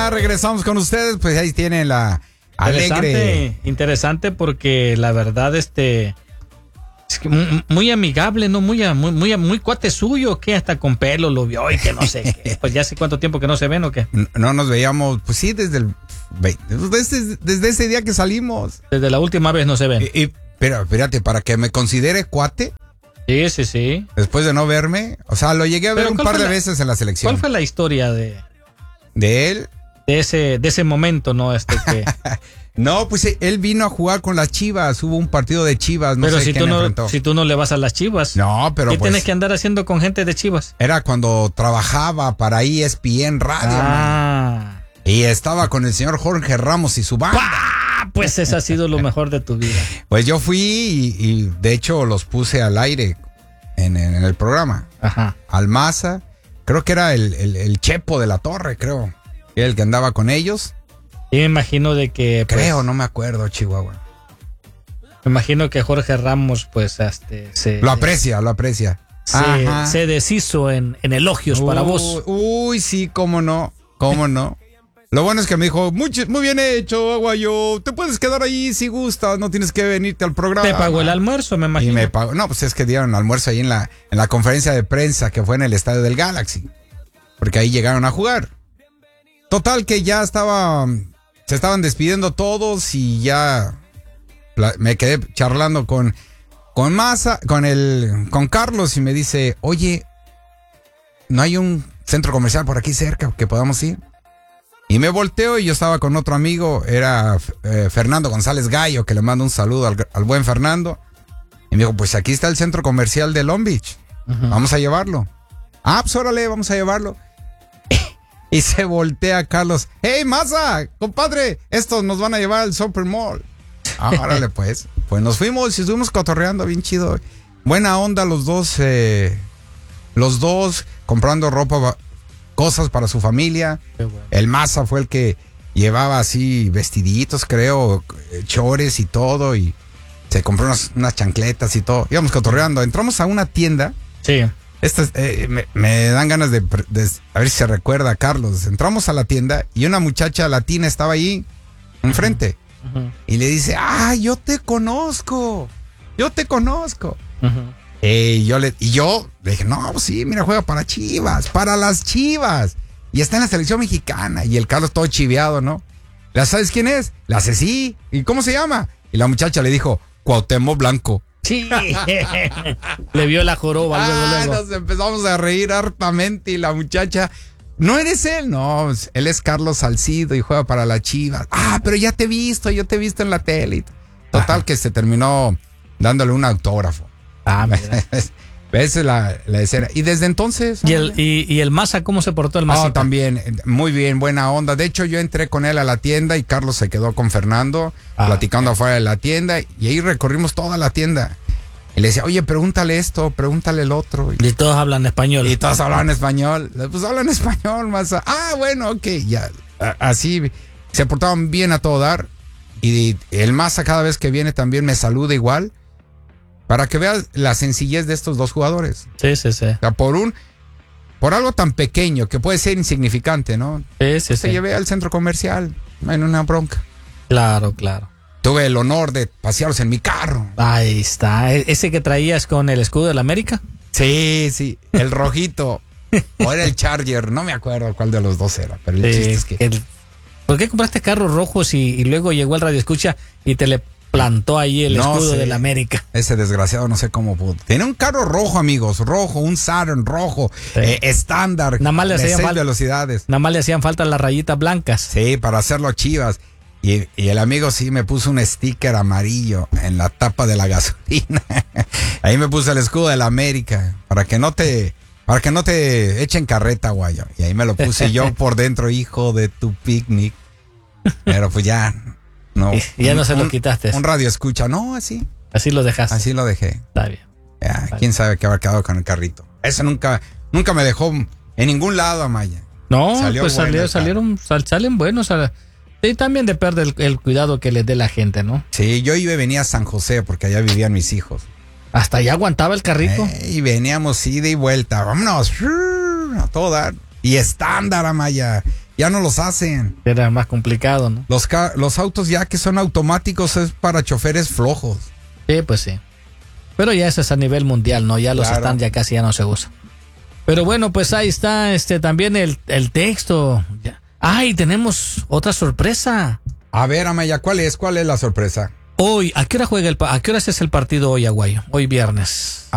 Regresamos con ustedes, pues ahí tienen la alegre. Interesante porque la verdad es que muy amigable, ¿no? Muy cuate suyo, que hasta con pelo lo vio y que no sé qué. Pues ya hace cuánto tiempo que no se ven o qué. No nos veíamos, pues sí, desde ese día que salimos. Desde la última vez no se ven. Pero espérate, para que me considere cuate. Sí. Después de no verme, o sea, lo llegué a ver un par de veces en la selección. ¿Cuál fue la historia de él? De ese momento, ¿no? Que... No, pues él vino a jugar con las Chivas, hubo un partido de Chivas, no pero sé quién enfrentó. Si tú no le vas a las Chivas. No, pero ¿qué pues, tienes que andar haciendo con gente de Chivas? Era cuando trabajaba para ESPN Radio. Y estaba con el señor Jorge Ramos y su banda. Pues ese ha sido lo mejor de tu vida. Pues yo fui y de hecho los puse al aire en el programa. Ajá. Almaza, creo que era el Chepo de la Torre, creo. El que andaba con ellos. Y me imagino de que... Creo, no me acuerdo, Chihuahua. Me imagino que Jorge Ramos, pues, Lo aprecia. Se deshizo en elogios para vos. Uy, sí, cómo no. Lo bueno es que me dijo, muy bien hecho, Aguayo, te puedes quedar ahí si gustas, no tienes que venirte al programa. Te pagó el almuerzo, me imagino. Y me pagó, no, pues es que dieron almuerzo ahí en la conferencia de prensa que fue en el estadio del Galaxy, porque ahí llegaron a jugar. Total que ya se estaban despidiendo todos y ya me quedé charlando con Carlos y me dice, oye, ¿no hay un centro comercial por aquí cerca que podamos ir? Y me volteo y yo estaba con otro amigo, era Fernando González Gallo, que le mando un saludo al buen Fernando. Y me dijo, pues aquí está el centro comercial de Long Beach, vamos a llevarlo. Pues órale, vamos a llevarlo. Y se voltea Carlos, hey Maza, compadre, estos nos van a llevar al Super Mall. Órale pues nos fuimos y estuvimos cotorreando bien chido. Buena onda los dos comprando ropa, cosas para su familia. Bueno. El Maza fue el que llevaba así vestiditos, creo, chores y todo, y se compró unas chancletas y todo. Íbamos cotorreando, entramos a una tienda. Sí. Me dan ganas de a ver si se recuerda a Carlos. Entramos a la tienda y una muchacha latina estaba ahí enfrente. Y le dice, yo te conozco. Y yo le dije, no, pues sí, mira, juega para Chivas, para las Chivas. Y está en la selección mexicana. Y el Carlos todo chiveado, ¿no? ¿La sabes quién es? La Ceci. ¿Y cómo se llama? Y la muchacha le dijo, Cuauhtémoc Blanco. Sí. Le vio la joroba luego. Nos empezamos a reír hartamente y la muchacha, ¿no eres él? No, él es Carlos Salcido y juega para la Chivas. Pero yo te he visto en la tele. Total que se terminó dándole un autógrafo. Mira. Esa es la escena. Y desde entonces... ¿Y el Maza cómo se portó el Maza? También, muy bien, buena onda. De hecho, yo entré con él a la tienda y Carlos se quedó con Fernando platicando afuera de la tienda. Y ahí recorrimos toda la tienda. Y le decía, oye, pregúntale esto, pregúntale el otro. Y todos hablan español. Y todos hablan español. Pues hablan español, Maza. Bueno, ok, ya. Así se portaban bien a todo dar. Y el Maza cada vez que viene también me saluda igual. Para que veas la sencillez de estos dos jugadores. Sí. O sea, por algo tan pequeño que puede ser insignificante, ¿no? Sí. Se llevé al centro comercial en una bronca. Claro. Tuve el honor de pasearlos en mi carro. Ahí está. ¿Ese que traías con el escudo de la América? Sí. El rojito. O era el Charger. No me acuerdo cuál de los dos era. Pero el chiste es que... ¿Por qué compraste carros rojos y luego llegó el Radio Escucha y te le plantó ahí el escudo de la América? Ese desgraciado no sé cómo pudo. Tiene un carro rojo, amigos, un Saturn rojo, estándar, nada más le de 6 velocidades. Nada más le hacían falta las rayitas blancas. Sí, para hacerlo Chivas. Y el amigo sí me puso un sticker amarillo en la tapa de la gasolina. Ahí me puse el escudo de la América para que no te echen carreta, guayo. Y ahí me lo puse yo por dentro, hijo de tu picnic. Pero pues ya... No, ya no se lo quitaste. Un radio escucha, no, así. Así lo dejaste. Así lo dejé. Está bien. Ya, quién sabe qué habrá quedado con el carrito. Eso nunca me dejó en ningún lado, Amaya. No, pues salen buenos. Y también depende el cuidado que les dé la gente, ¿no? Sí, yo iba y venía a San José porque allá vivían mis hijos. ¿Hasta allá aguantaba el carrito? Y veníamos ida y vuelta. Vámonos. A todo dar. Y estándar, Amaya. Ya no los hacen. Era más complicado, ¿no? Los autos ya que son automáticos es para choferes flojos. Sí, pues sí. Pero ya eso es a nivel mundial, ¿no? Ya los Claro. están, ya casi ya no se usan. Pero bueno, pues ahí está también el texto. ¡Ay, tenemos otra sorpresa! A ver, Amaya, ¿cuál es la sorpresa? Hoy, ¿a qué hora es el partido hoy, Aguayo? Hoy viernes.